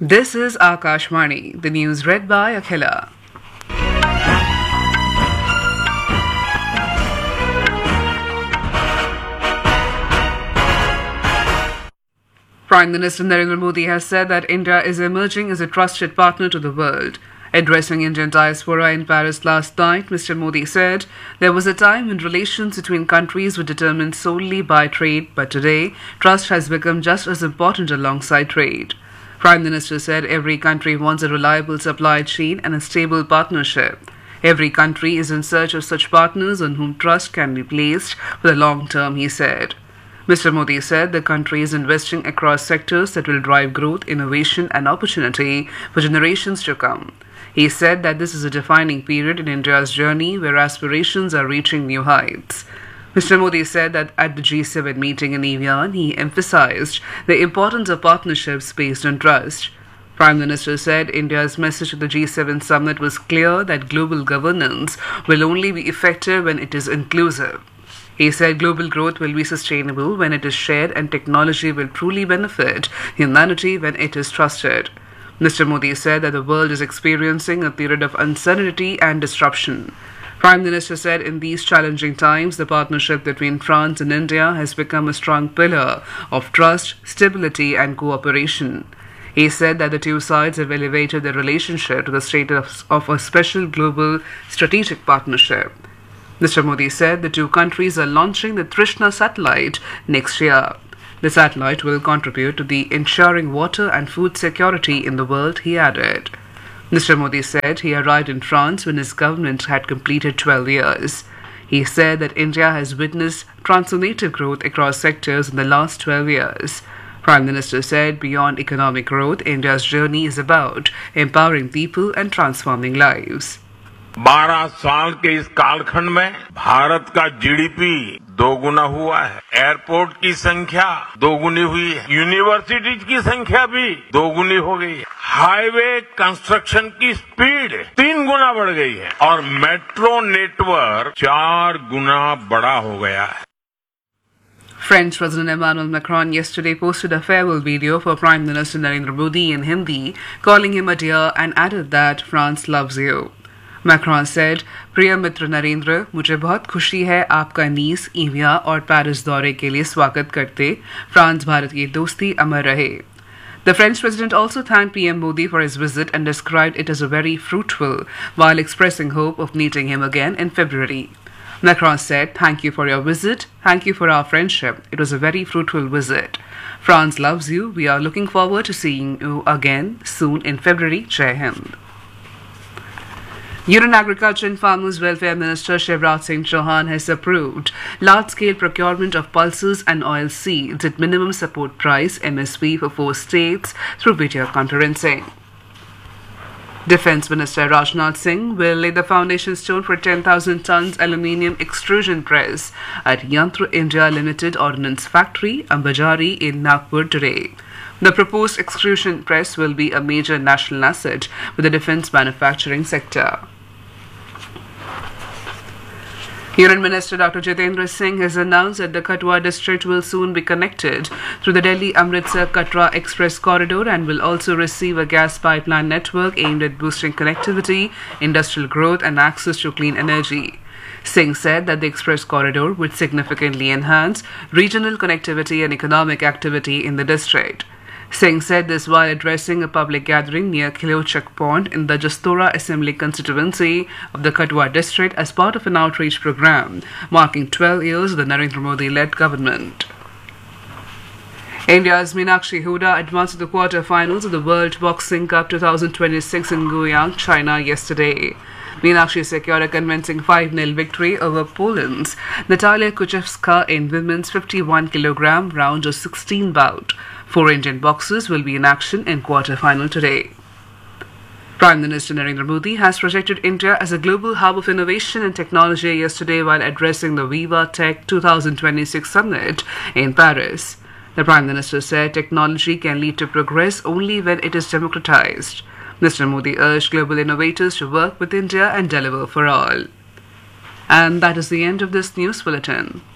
This is Akashvani, the news read by Akhila. Prime Minister Narendra Modi has said that India is emerging as a trusted partner to the world. Addressing Indian diaspora in Paris last night, Mr. Modi said there was a time when relations between countries were determined solely by trade, but today, trust has become just as important alongside trade. Prime Minister said every country wants a reliable supply chain and a stable partnership. Every country is in search of such partners on whom trust can be placed for the long term, he said. Mr. Modi said the country is investing across sectors that will drive growth, innovation, and opportunity for generations to come. He said that this is a defining period in India's journey where aspirations are reaching new heights. Mr. Modi said that at the G7 meeting in Evian, he emphasized the importance of partnerships based on trust. Prime Minister said India's message to the G7 summit was clear that global governance will only be effective when it is inclusive. He said global growth will be sustainable when it is shared and technology will truly benefit humanity when it is trusted. Mr. Modi said that the world is experiencing a period of uncertainty and disruption. Prime Minister said in these challenging times, the partnership between France and India has become a strong pillar of trust, stability, and cooperation. He said that the two sides have elevated their relationship to the status of a special global strategic partnership. Mr. Modi said the two countries are launching the Trishna satellite next year. The satellite will contribute to the ensuring water and food security in the world, he added. Mr. Modi said he arrived in France when his government had completed 12 years. He said that India has witnessed transformative growth across sectors in the last 12 years. Prime Minister said beyond economic growth, India's journey is about empowering people and transforming lives. 12 साल के इस कालखंड में भारत का GDP दोगुना हुआ है, airport की संख्या दोगुनी हुई है, यूनिवर्सिटीज की संख्या भी दोगुनी हो गई है, हाईवे कंस्ट्रक्शन की स्पीड 3 गुना बढ़ गई है और मेट्रो नेटवर्क 4 गुना बड़ा हो गया है. French President Emmanuel Macron yesterday posted a farewell video for Prime Minister Narendra Modi in Hindi, calling him a dear and added that France loves you. Macron said, प्रिय मित्र नरेंद्र, मुझे बहुत खुशी है आपका नीस, ईविया और पेरिस दौरे के लिए स्वागत करते. फ्रांस भारत की दोस्ती अमर रहे. The French president also thanked PM Modi for his visit and described it as a very fruitful, while expressing hope of meeting him again in February. Macron said, thank you for your visit, thank you for our friendship. It was a very fruitful visit. France loves you. We are looking forward to seeing you again soon in February. Jai Hind. Union Agriculture and Farmers Welfare Minister Shivraj Singh Chauhan has approved large-scale procurement of pulses and oil seeds at minimum support price (MSP) for 4 states through video conferencing. Defence Minister Rajnath Singh will lay the foundation stone for 10,000 tons aluminium extrusion press at Yantra India Limited Ordnance Factory, Ambajari in Nagpur today. The proposed extrusion press will be a major national asset for the defence manufacturing sector. Union Minister Dr. Jitendra Singh has announced that the Katwa district will soon be connected through the Delhi-Amritsar-Katra Express Corridor and will also receive a gas pipeline network aimed at boosting connectivity, industrial growth and access to clean energy. Singh said that the express corridor would significantly enhance regional connectivity and economic activity in the district. Singh said this while addressing a public gathering near Khilochak Pond in the Jastora Assembly constituency of the Katwa district as part of an outreach program marking 12 years of the Narendra Modi-led government. India's Meenakshi Huda advanced to the quarter-finals of the World Boxing Cup 2026 in Guiyang, China yesterday. Meenakshi secured a convincing 5-0 victory over Poland's Natalia Kuchevska in women's 51 kg round of 16 bout. 4 Indian boxers will be in action in quarter-final today. Prime Minister Narendra Modi has projected India as a global hub of innovation and technology yesterday while addressing the Viva Tech 2026 summit in Paris. The Prime Minister said technology can lead to progress only when it is democratized. Mr. Modi urged global innovators to work with India and deliver for all. And that is the end of this news bulletin.